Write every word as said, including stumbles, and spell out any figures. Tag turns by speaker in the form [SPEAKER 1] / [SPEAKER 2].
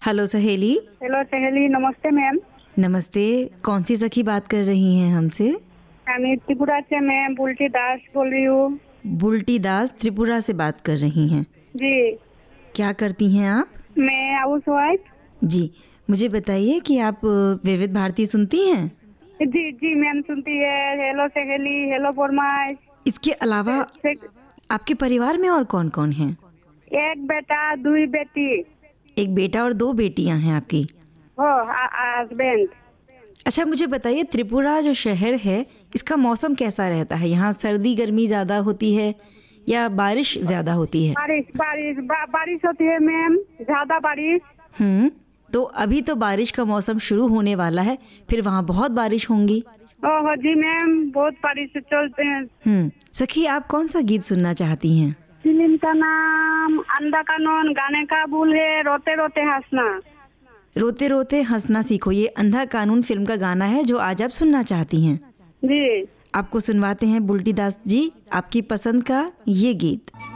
[SPEAKER 1] Hello सहेली।
[SPEAKER 2] Hello सहेली, नमस्ते मैम।
[SPEAKER 1] नमस्ते, कौन सी सखी बात कर रही हैं हमसे?
[SPEAKER 2] मैं त्रिपुरा से मैं बुल्टी दास बोल रही हूँ।
[SPEAKER 1] बुल्टी दास त्रिपुरा से बात कर रही हैं
[SPEAKER 2] जी।
[SPEAKER 1] क्या करती हैं आप?
[SPEAKER 2] मैं हाउस वाइफ।
[SPEAKER 1] जी, मुझे बताइए कि आप विविध भारती सुनती हैं?
[SPEAKER 2] जी जी मैम सुनती है। हेलो सहेली, हेलो फरमाइश।
[SPEAKER 1] इसके अलावा आपके परिवार में और कौन कौन हैं?
[SPEAKER 2] एक बेटा दो बेटी।
[SPEAKER 1] एक बेटा और दो बेटियां हैं आपकी?
[SPEAKER 2] हो हस्बैंड।
[SPEAKER 1] अच्छा, मुझे बताइए त्रिपुरा जो शहर है इसका मौसम कैसा रहता है? यहाँ सर्दी गर्मी ज़्यादा होती है या बारिश ज़्यादा होती है?
[SPEAKER 2] बारिश बारिश बा, बारिश होती है मैम, ज्यादा बारिश।
[SPEAKER 1] हम्म तो अभी तो बारिश का मौसम शुरू होने वाला है, फिर वहाँ बहुत बारिश होंगी।
[SPEAKER 2] ओह जी मैम, बहुत बारिश चलते हैं।
[SPEAKER 1] हम्म सखी, आप कौन सा गीत सुनना चाहती हैं?
[SPEAKER 2] फिल्म का नाम अंधा कानून, गाने का बोल है रोते रोते हंसना।
[SPEAKER 1] रोते रोते हंसना सीखो, ये अंधा कानून फिल्म का गाना है जो आज आप सुनना चाहती हैं।
[SPEAKER 2] जी।
[SPEAKER 1] आपको सुनवाते हैं बुल्टी दास जी आपकी पसंद का ये गीत।